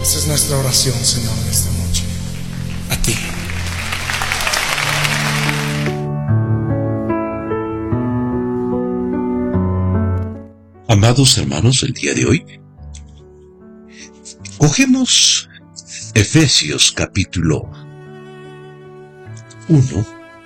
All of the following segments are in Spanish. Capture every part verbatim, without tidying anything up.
Esa es nuestra oración, Señor, en esta noche. A ti. Amados hermanos, el día de hoy cogemos Efesios capítulo uno,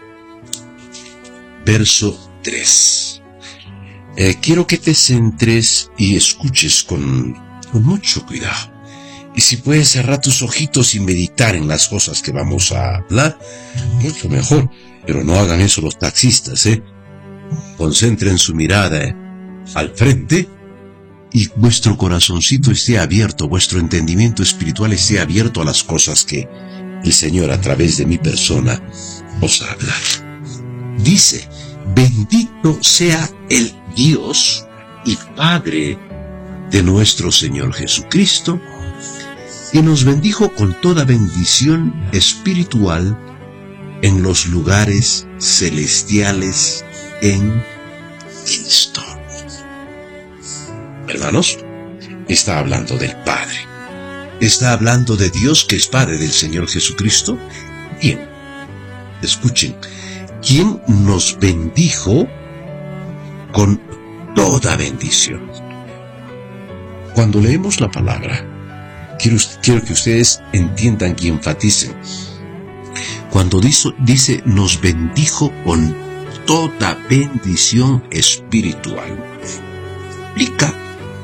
verso tres. Eh, quiero que te centres y escuches con, con mucho cuidado. Y si puedes cerrar tus ojitos y meditar en las cosas que vamos a hablar, mucho mejor. Pero no hagan eso los taxistas, ¿eh? Concentren su mirada ¿eh? al frente y vuestro corazoncito esté abierto, vuestro entendimiento espiritual esté abierto a las cosas que el Señor a través de mi persona os habla. Dice: bendito sea el Dios y Padre de nuestro Señor Jesucristo, que nos bendijo con toda bendición espiritual en los lugares celestiales en Cristo. Hermanos, está hablando del Padre. Está hablando de Dios, que es Padre del Señor Jesucristo. Bien, escuchen, quien nos bendijo con toda bendición. Cuando leemos la palabra, quiero, quiero que ustedes entiendan y enfaticen. Cuando dice, dice nos bendijo con toda bendición espiritual, implica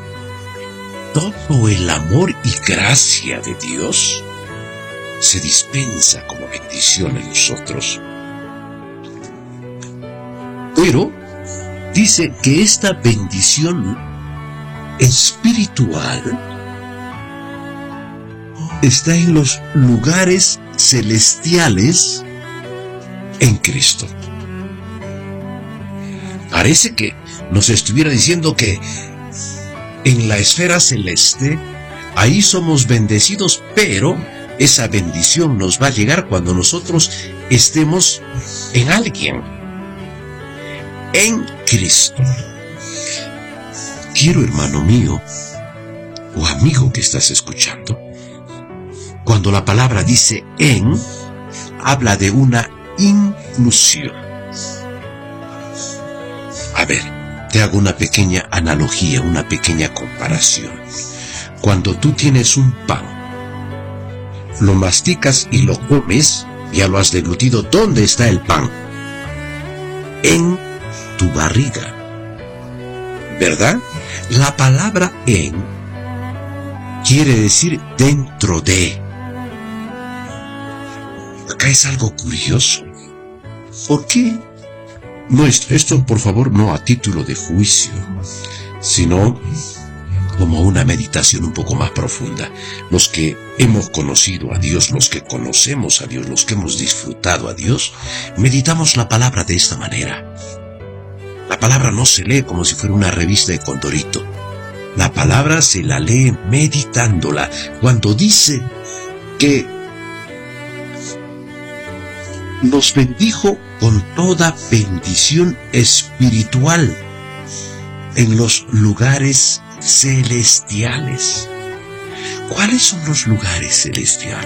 todo el amor y gracia de Dios se dispensa como bendición en nosotros. Pero dice que esta bendición espiritual está en los lugares celestiales en Cristo. Parece que nos estuviera diciendo que en la esfera celeste, ahí somos bendecidos, pero esa bendición nos va a llegar cuando nosotros estemos en alguien, en Cristo. Quiero, hermano mío, o amigo que estás escuchando, cuando la palabra dice en, habla de una inclusión. A ver, te hago una pequeña analogía, una pequeña comparación. Cuando tú tienes un pan, lo masticas y lo comes, ya lo has deglutido. ¿Dónde está el pan? En tu barriga, ¿verdad? La palabra en quiere decir dentro de. Acá es algo curioso. ¿Por qué? No, esto, esto, por favor, no a título de juicio, sino como una meditación un poco más profunda. Los que hemos conocido a Dios, los que conocemos a Dios, los que hemos disfrutado a Dios, meditamos la palabra de esta manera. La palabra no se lee como si fuera una revista de Condorito. La palabra se la lee meditándola. Cuando dice que nos bendijo con toda bendición espiritual en los lugares celestiales. ¿Cuáles son los lugares celestiales?